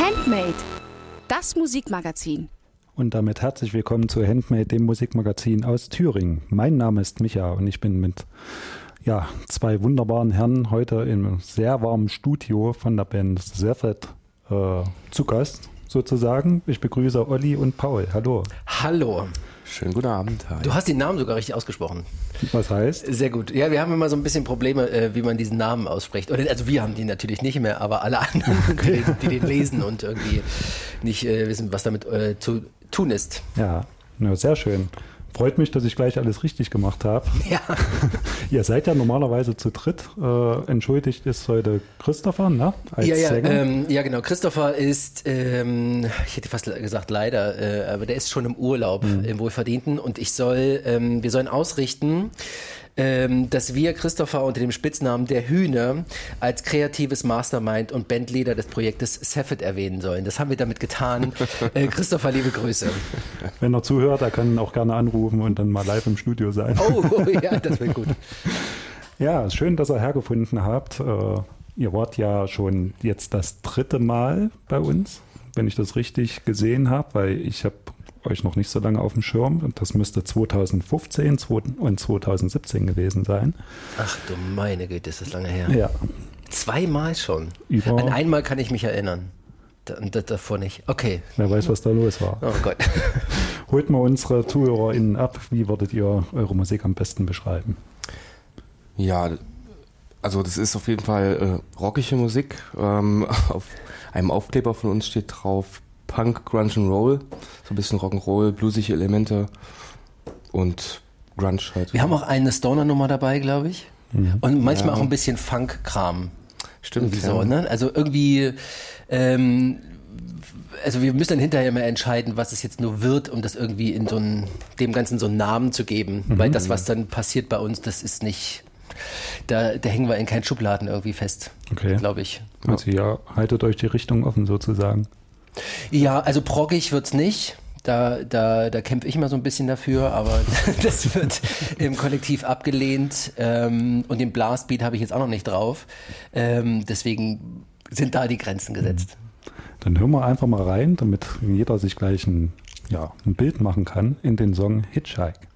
Handmade, das Musikmagazin. Und damit herzlich willkommen zu Handmade, dem Musikmagazin aus Thüringen. Mein Name ist Micha und ich bin mit zwei wunderbaren Herren heute im sehr warmen Studio von der Band Sefet zu Gast sozusagen. Ich begrüße Olli und Paul. Hallo. Hallo. Schönen guten Abend. Hi. Du hast den Namen sogar richtig ausgesprochen. Was heißt? Sehr gut. Ja, wir haben immer so ein bisschen Probleme, wie man diesen Namen ausspricht. Also wir haben die natürlich nicht mehr, aber alle anderen, die den lesen und irgendwie nicht wissen, was damit zu tun ist. Ja, sehr schön. Freut mich, dass ich gleich alles richtig gemacht habe. Ja. Ihr seid ja normalerweise zu dritt. Entschuldigt ist heute Christopher, ne? Als Sänger. Ja, genau. Christopher ist, ich hätte fast gesagt leider, aber der ist schon im Urlaub, im Wohlverdienten. Und wir sollen ausrichten, dass wir Christopher unter dem Spitznamen der Hühner als kreatives Mastermind und Bandleader des Projektes Sefet erwähnen sollen. Das haben wir damit getan. Christopher, liebe Grüße. Wenn er zuhört, er kann auch gerne anrufen und dann mal live im Studio sein. Oh ja, das wäre gut. Ja, schön, dass ihr hergefunden habt. Ihr wart ja schon jetzt das 3. Mal bei uns, wenn ich das richtig gesehen habe, weil ich habe euch noch nicht so lange auf dem Schirm. Und das müsste 2015 und 2017 gewesen sein. Ach du meine Güte, ist das lange her. Ja. 2 Mal schon. An einmal kann ich mich erinnern. Davor nicht. Okay. Wer weiß, was da los war. Oh Gott. Holt mal unsere ZuhörerInnen ab. Wie würdet ihr eure Musik am besten beschreiben? Ja, also das ist auf jeden Fall rockige Musik. Auf einem Aufkleber von uns steht drauf Punk, Grunge and Roll. So ein bisschen Rock'n'Roll, bluesige Elemente und Grunge halt. Wir haben auch eine Stoner-Nummer dabei, glaube ich. Mhm. Und manchmal auch ein bisschen Funk-Kram. Stimmt. So, ne? Also irgendwie, also wir müssen dann hinterher mal entscheiden, was es jetzt nur wird, um das irgendwie in dem Ganzen so einen Namen zu geben. Weil das, was dann passiert bei uns, das ist nicht, da hängen wir in keinen Schubladen irgendwie fest, glaube ich. Also ja, haltet euch die Richtung offen sozusagen. Ja, also proggig wird's nicht. Da kämpfe ich immer so ein bisschen dafür, aber das wird im Kollektiv abgelehnt. Und den Blastbeat habe ich jetzt auch noch nicht drauf. Deswegen sind da die Grenzen gesetzt. Dann hören wir einfach mal rein, damit jeder sich gleich ein Bild machen kann in den Song Hitchhike.